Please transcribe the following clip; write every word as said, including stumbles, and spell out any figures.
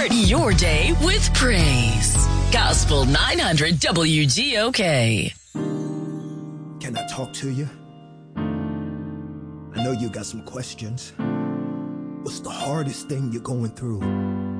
Start your day with praise. Gospel nine hundred W G O K. Can I talk to you? I know you got some questions. What's the hardest thing you're going through?